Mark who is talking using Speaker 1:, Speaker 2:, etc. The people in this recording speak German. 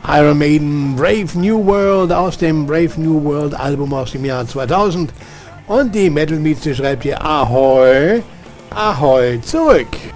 Speaker 1: Iron Maiden Brave New World aus dem Brave New World Album aus dem Jahr 2000. Und die Metal Mieze schreibt hier Ahoi, Ahoi zurück.